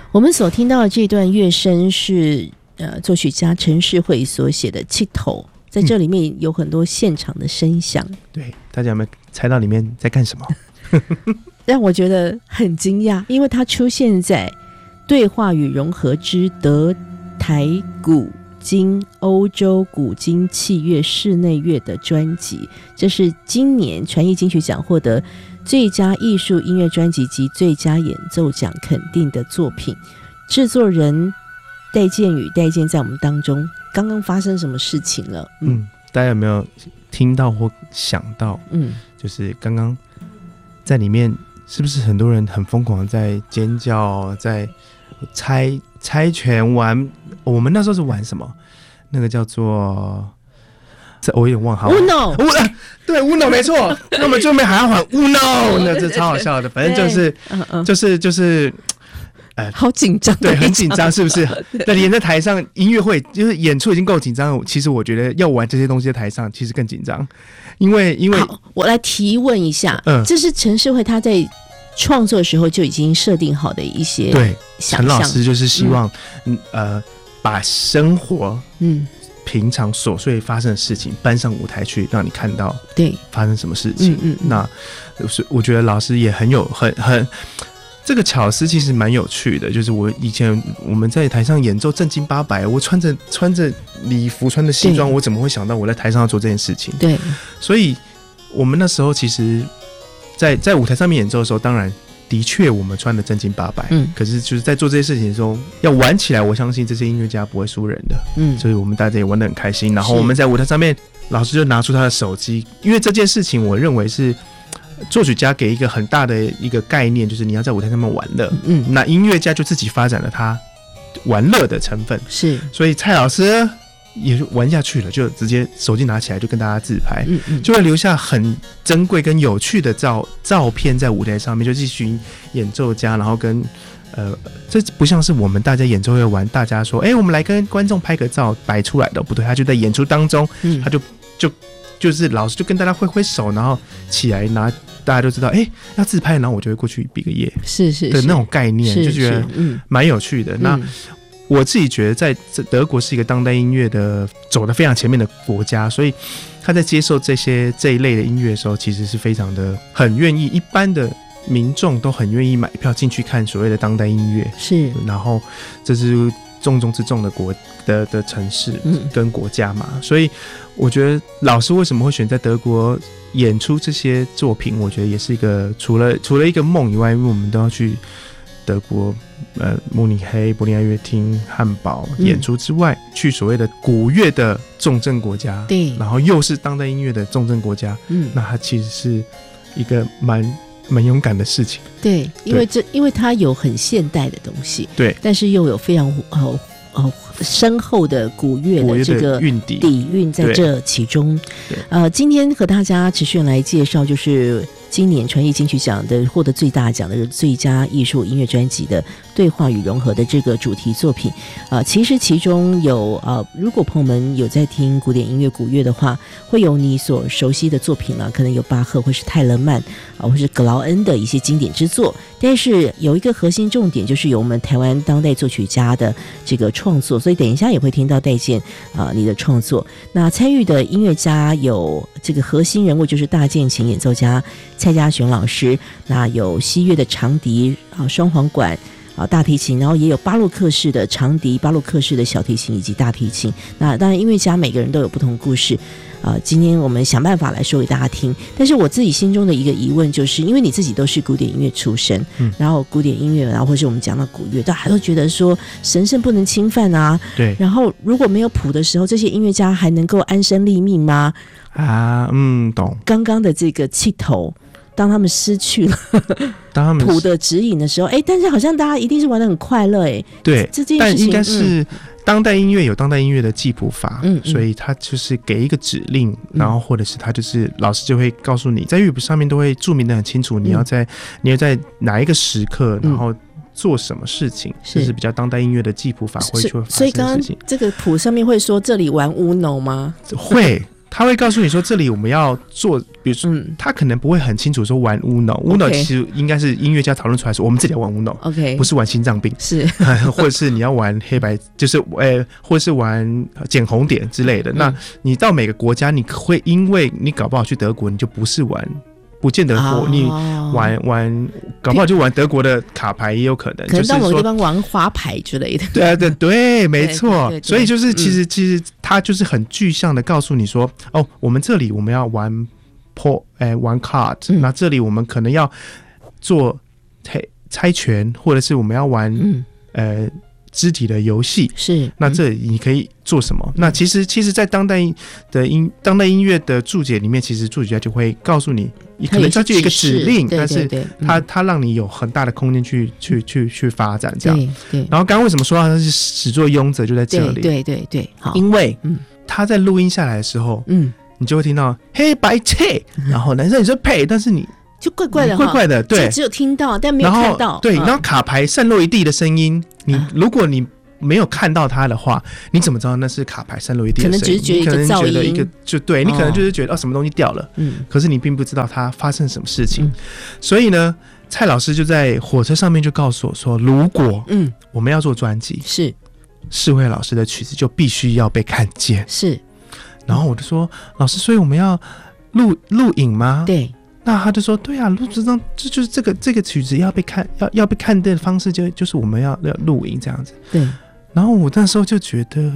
我们所听到的这段乐声是作曲家陈世慧所写的《气头》，在这里面有很多现场的声响。 对，大家有没有猜到里面在干什么？ 让我觉得很惊讶，因为它出现在对话与融合之德台古今欧洲古今器乐室内乐的专辑，这是今年传艺金曲奖获得最佳艺术音乐专辑及最佳演奏奖肯定的作品。制作人戴建宇，戴建在我们当中，刚刚发生什么事情了？ 大家有没有听到或想到？就是刚刚在里面，是不是很多人很疯狂在尖叫，在猜拳玩？我们那时候是玩什么？那个叫做……我有点忘好 Uno， 对 Uno 没错。那我们最后面还要玩 Uno， 那这超好笑的。反正就是好紧张， 对，很紧张，是不是？那连在台上音乐会，就是演出已经够紧张了，其实我觉得要玩这些东西在台上，其实更紧张，因为好，我来提问一下，这是陈世慧他在创作的时候就已经设定好的一些想象。 陈老师就是希望，把生活，平常琐碎发生的事情搬上舞台去，让你看到，对，发生什么事情。那我觉得老师也很这个巧思其实蛮有趣的，就是以前我们在台上演奏正经八百，我穿着礼服，穿着西装，我怎么会想到我在台上要做这件事情？对，所以我们那时候其实在舞台上面演奏的时候，当然的确我们穿的正经八百，可是就是在做这些事情的时候，要玩起来，我相信这些音乐家不会输人的，所以我们大家也玩得很开心。然后我们在舞台上面，老师就拿出他的手机，因为这件事情我认为是作曲家给一个很大的一个概念，就是你要在舞台上面玩乐，那音乐家就自己发展了他玩乐的成分，是，所以蔡老师也就玩下去了，就直接手机拿起来就跟大家自拍，就会留下很珍贵跟有趣的照片在舞台上面，就一群演奏家，然后跟这不像是我们大家演奏会玩，大家说我们来跟观众拍个照摆出来的，不对，他就在演出当中，他就是老师就跟大家挥挥手，然后起来拿，大家就知道要自拍，然后我就会过去比个耶，是的那种概念，就觉得蛮有趣的。那我自己觉得在德国是一个当代音乐的走得非常前面的国家，所以他在接受这一类的音乐的时候，其实是非常的很愿意，一般的民众都很愿意买票进去看所谓的当代音乐，是，然后这是重中之重的城市跟国家嘛，所以我觉得老师为什么会选在德国演出这些作品，我觉得也是一个除了一个梦以外，因为我们都要去德国慕尼黑、柏林爱乐厅、汉堡演出之外，去所谓的古乐的重镇国家，对，然后又是当代音乐的重镇国家，那它其实是一个蛮勇敢的事情。对，因为它有很现代的东西，对，但是又有非常深厚的古乐的这个底蕴在这其中。今天和大家持续来介绍，就是今年传艺金曲奖的获得最大奖的最佳艺术音乐专辑的对话与融合的这个主题作品。其实其中有如果朋友们有在听古典音乐古乐的话，会有你所熟悉的作品啦，可能有巴赫或是泰勒曼或是格劳恩的一些经典之作，但是有一个核心重点，就是有我们台湾当代作曲家的这个创作，所以等一下也会听到戴建你的创作。那参与的音乐家有这个核心人物，就是大键琴演奏家蔡家雄老师，那有西乐的长笛双簧管大提琴，然后也有巴洛克式的长笛、巴洛克式的小提琴以及大提琴。那当然音乐家每个人都有不同故事，今天我们想办法来说给大家听。但是我自己心中的一个疑问，就是因为你自己都是古典音乐出身，然后古典音乐，然后或是我们讲到古乐，大家都觉得说神圣不能侵犯啊，对。然后如果没有谱的时候，这些音乐家还能够安身立命吗？懂。刚刚的这个气头，当他们失去了谱的指引的时候，但是好像大家一定是玩得很快乐，对，这件事情，但应该是当代音乐有当代音乐的记谱法，所以他就是给一个指令，然后或者是他就是老师就会告诉你，在乐谱上面都会注明的很清楚，你要在哪一个时刻，然后做什么事情，这是比较当代音乐的记谱法会去发生的事情。所以刚刚这个谱上面会说这里玩 Uno 吗？ 他会告诉你说这里我们要做，比如说他可能不会很清楚说玩 Uno 其实应该是音乐家讨论出来说我们这里要玩 Uno， 不是玩心脏病， 是或者是你要玩黑白，就是或者是玩捡红点之类的。那你到每个国家，你会因为你搞不好去德国，你就不是玩。不见得你玩搞不好就玩德国的卡牌也有可能， 可能到某个地方玩花牌之类的。 对，没错。所以就是其实他就是很具象的告诉你说，哦，我们这里我们要玩玩 card，那这里我们可能要做猜拳，或者是我们要玩肢体的游戏， 是那这你可以做什么？那其实在当代音乐的注解里面，其实作曲家就会告诉你，可能他就有一个指令，但是他让你有很大的空间去发展这样。对。然后刚刚为什么说他是始作俑者就在这里？ 对，好， 因为他在录音下来的时候，你就会听到黑白切，然后男生也是配，但是你。 就怪怪的，对， 就只有听到但没有看到。 对，然后卡牌散落一地的声音，如果你没有看到它的话，你怎么知道那是卡牌散落一地的声音？ 可能只是觉得一个噪音， 就对你可能就是觉得什么东西掉了，可是你并不知道它发生什么事情。所以呢，蔡老师就在火车上面就告诉我说，如果我们要做专辑，是世慧老师的曲子就必须要被看见。是，然后我就说，老师，所以我们要录影吗？对。那他就说，对啊，录这张就是这个曲子要被看，要被看见的方式就是我们要录影这样子。对。然后我那时候就觉得，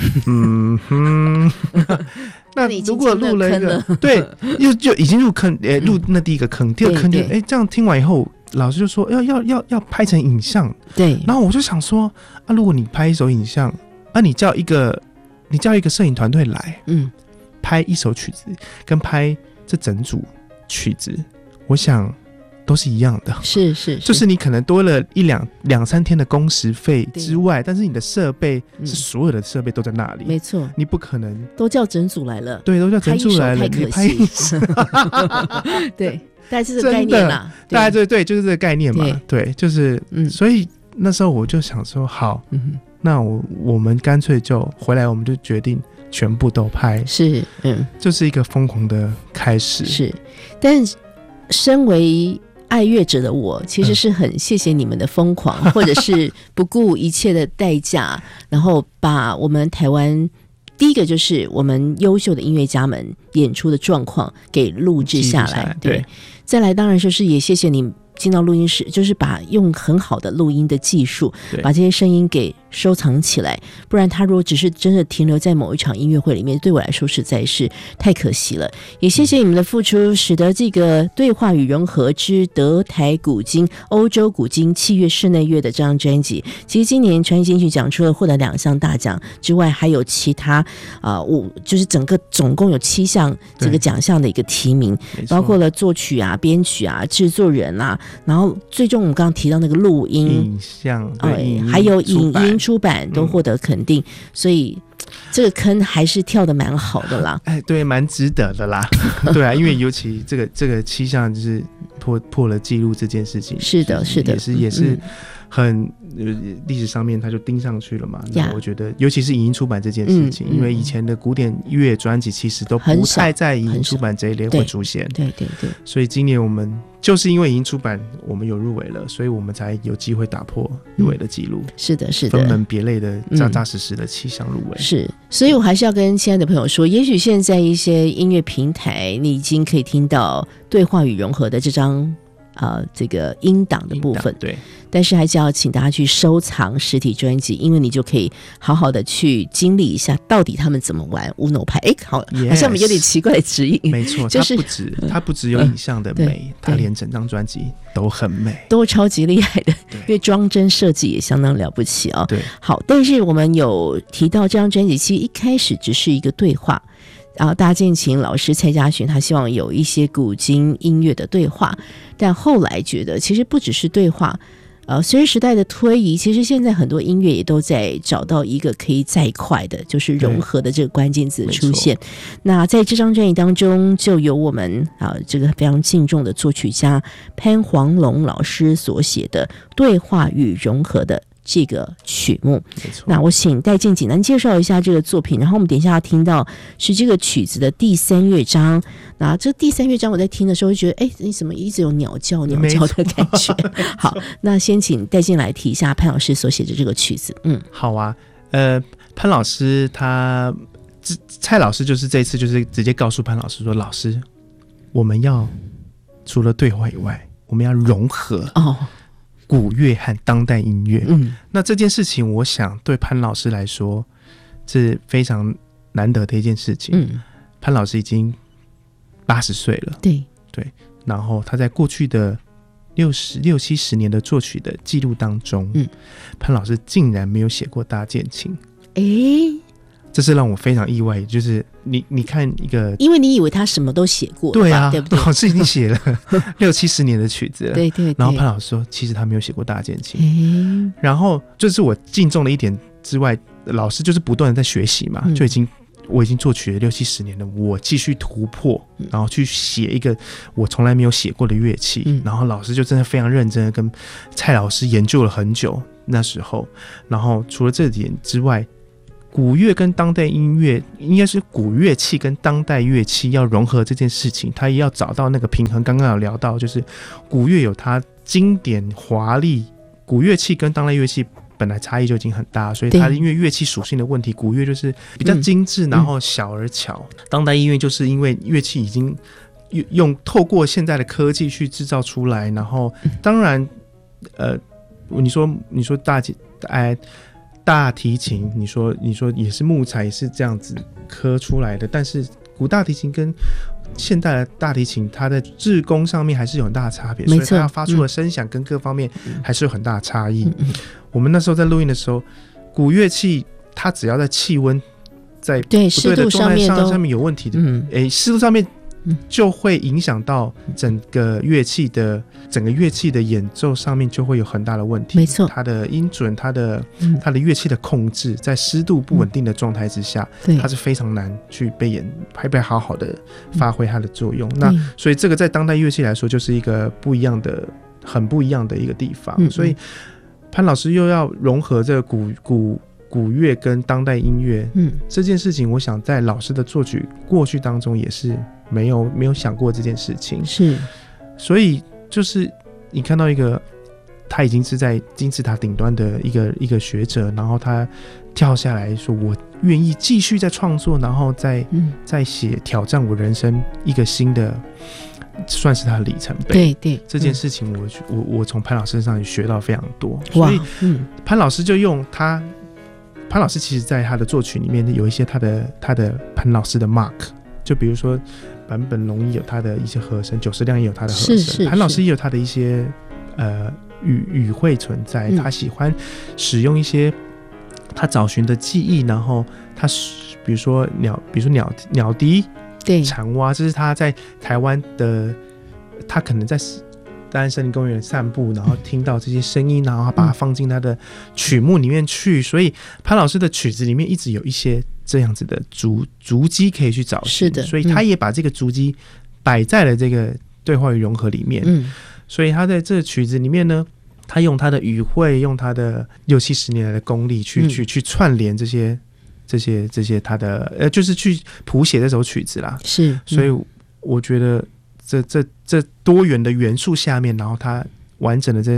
那如果录了一个，对，就已经入坑，录那第一个坑，第二坑就这样听完以后，老师就说要拍成影像。对。然后我就想说，如果你拍一首影像，你叫一个摄影团队来，拍一首曲子，跟拍这整组曲子，我想都是一样的，是，就是你可能多了两三天的工时费之外，但是你的设备是所有的设备都在那里，没错，你不可能都叫整组来了， 对，都叫整组来了， 你拍一首对，大概是这个概念啦， 大概对，就是这个概念嘛，对，就是所以那时候我就想说，好，那我们干脆就回来，我们就决定全部都拍，是，就是一个疯狂的开始，是。但身为爱乐者的我，其实是很谢谢你们的疯狂，或者是不顾一切的代价，然后把我们台湾第一个就是我们优秀的音乐家们演出的状况给录制下来，对。再来当然就是也谢谢你进到录音室，就是把用很好的录音的技术把这些声音给收藏起来，不然它如果只是真的停留在某一场音乐会里面，对我来说实在是太可惜了。也谢谢你们的付出，使得这个对话与融合之德台古今欧洲古今器乐室内乐的这张专辑，其实今年传艺金曲奖除了获得2项大奖之外，还有其他就是总共有7项这个奖项的一个提名，包括了作曲啊、编曲啊、制作人啊，然后最终我们刚刚提到那个录音、 影像， 还有影音出版都获得肯定，所以这个坑还是跳得蛮好的啦。 对，蛮值得的啦。对啊，因为尤其这个7项就是破了记录这件事情， 是的， 也是很历史上面它就盯上去了嘛。那我觉得尤其是影音出版这件事情，因为以前的古典乐专辑其实都不太在影音出版这一类会出现，对，所以今年我们就是因为影音出版我们有入围了，所以我们才有机会打破入围的记录。是的，分门别类的扎扎实实的7项入围。是， 所以我还是要跟亲爱的朋友说，也许现在一些音乐平台你已经可以听到对话与融合的这张这个音档的部分，对，但是还是要请大家去收藏实体专辑，因为你就可以好好的去经历一下到底他们怎么玩 Uno 牌。好像我们有点奇怪的指引， 没错，就是它不只有影像的美，它连整张专辑都很美， 都超级厉害的，因为装帧设计也相当了不起啊。对，好，但是我们有提到这张专辑其实一开始只是一个对话，然后大建琴老师蔡嘉璇他希望有一些古今音乐的对话，但后来觉得其实不只是对话，随着时代的推移，其实现在很多音乐也都在找到一个可以再快的，就是融合的这个关键字出现。那在这张专辑当中，就有我们这个非常敬重的作曲家潘黄龙老师所写的对话与融合的这个曲目。那我请戴建简单介绍一下这个作品，然后我们等一下要听到是这个曲子的第3乐章。那这第3乐章我在听的时候就觉得，你怎么一直有鸟叫的感觉？好，那先请戴建来提一下潘老师所写的这个曲子。 好啊，潘老师蔡老师就是这一次就是直接告诉潘老师说，老师，我们要除了对话以外，我们要融合古乐和当代音乐。那这件事情我想对潘老师来说是非常难得的一件事情。潘老师已经80岁了，对，然后他在过去的60-70年的作曲的记录当中，潘老师竟然没有写过大键琴。这是让我非常意外，就是你看一个，因为你以为他什么都写过， 对啊， 对不对？ 老师已经写了60-70年的曲子了， 对， 然后潘老师说，其实他没有写过大键琴。然后就是我敬重的一点之外，老师就是不断的在学习嘛，我已经作曲了60-70年了，我继续突破，然后去写一个我从来没有写过的乐器。然后老师就真的非常认真的跟蔡老师研究了很久那时候。然后除了这点之外，古乐跟当代音乐，应该是古乐器跟当代乐器要融合这件事情，他也要找到那个平衡。刚刚有聊到，就是古乐有它经典华丽，古乐器跟当代乐器本来差异就已经很大，所以它因为乐器属性的问题，古乐就是比较精致，然后小而巧。当代音乐就是因为乐器已经透过现在的科技去制造出来，然后当然你说大提琴，你说也是木材，也是这样子刻出来的，但是古大提琴跟现代的大提琴，它的制工上面还是有很大的差别，所以它发出的声响跟各方面还是有很大的差异。我们那时候在录音的时候，古乐器它只要在气温在不对的状态上面有问题的，湿度上面就会影响到整个乐器的演奏上面就会有很大的问题。 没错， 它的音准，它的乐器的控制，在湿度不稳定的状态之下，它是非常难去被好好的发挥它的作用。那所以这个在当代乐器来说，就是一个很不一样的一个地方。所以潘老师又要融合这个古乐跟当代音乐，这件事情，我想在老师的作曲过去当中也是没有想过这件事情。是，所以就是你看到一个他已经是在金字塔顶端的一个学者，然后他跳下来说，我愿意继续再创作，然后再写挑战我人生一个新的，算是他的里程碑。对，这件事情我从潘老师身上也学到非常多。所以潘老师就用潘老师其实在他的作曲里面有一些他的潘老师的 mark， 就比如说坂本龙一有他的一些和声，久石亮也有他的和声，潘老师也有他的一些语汇存在。他喜欢使用一些他找寻的记忆，然后他比如说鸟笛、蝉蛙，这是他在台湾的，他可能在大安森林公园散步，然后听到这些声音，然后他把它放进他的曲目里面去。所以潘老师的曲子里面一直有一些这样子的足迹可以去找寻，所以他也把这个足迹摆在了这个对话与融合里面。所以他在这个曲子里面呢，他用他的语汇，用他的60-70年来的功力去串联这些他的就是去谱写这首曲子啦。是，所以我觉得这多元的元素下面，然后他完整的这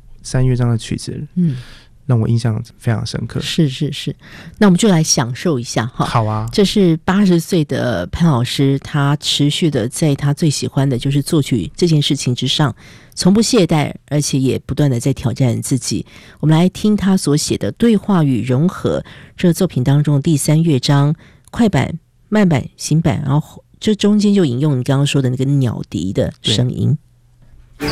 3乐章的曲子，让我印象非常深刻。是，那我们就来享受一下哈。好啊，这是80岁的潘老师，他持续的在他最喜欢的就是作曲这件事情之上，从不懈怠，而且也不断的在挑战自己。我们来听他所写的对话与融合这作品当中第3乐章，快板、慢板、行板，然后这中间就引用你刚刚说的那个鸟笛的声音。